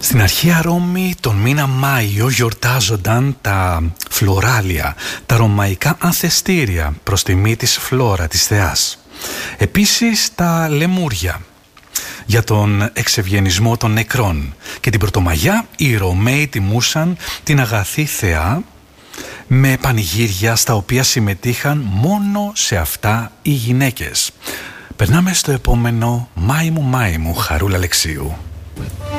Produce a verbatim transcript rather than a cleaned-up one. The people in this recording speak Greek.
Στην αρχαία Ρώμη τον μήνα Μάιο γιορτάζονταν τα φλωράλια, τα ρωμαϊκά ανθεστήρια προς τιμή της Φλόρα της θεάς. Επίσης τα λεμούρια για τον εξευγενισμό των νεκρών, και την Πρωτομαγιά οι Ρωμαίοι τιμούσαν την αγαθή θεά με πανηγύρια στα οποία συμμετείχαν μόνο σε αυτά οι γυναίκες. Περνάμε στο επόμενο Μάη μου, Μάη μου, Χαρούλα Αλεξίου.